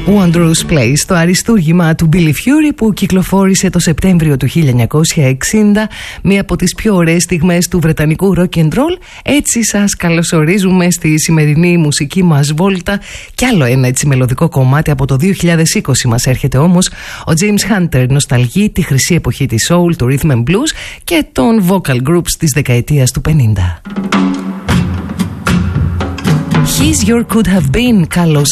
Wondrous Place, το αριστούργημα του Billy Fury που κυκλοφόρησε το Σεπτέμβριο του 1960, μία από τις πιο ωραίες στιγμές του βρετανικού rock and roll. Έτσι σας καλωσορίζουμε στη σημερινή μουσική μας βόλτα. Κι άλλο ένα έτσι μελωδικό κομμάτι από το 2020 μας έρχεται όμως. Ο James Hunter νοσταλγεί τη χρυσή εποχή της soul, του rhythm and blues και των vocal groups της δεκαετίας του 50. He's Your Could Have Been. Καλώς